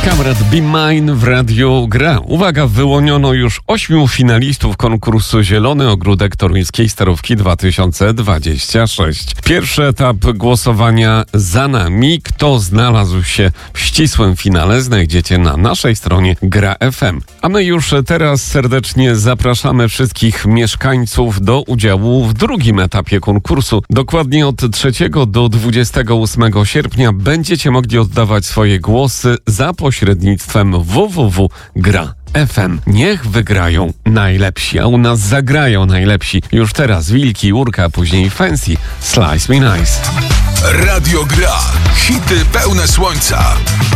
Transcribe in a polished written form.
Kamrat Be Mine w Radiu Gra. Uwaga, wyłoniono już 8 finalistów konkursu Zielony Ogródek Toruńskiej Starówki 2026. Pierwszy etap głosowania za nami. Kto znalazł się w ścisłym finale, znajdziecie na naszej stronie Gra FM. A my już teraz serdecznie zapraszamy wszystkich mieszkańców do udziału w drugim etapie konkursu. Dokładnie od 3 do 28 sierpnia będziecie mogli oddawać swoje głosy za pośrednictwem www.gra.fm. Niech wygrają najlepsi, a u nas zagrają najlepsi. Już teraz Wilki, Urka, a później Fancy, Slice Me Nice. Radio Gra. Hity pełne słońca.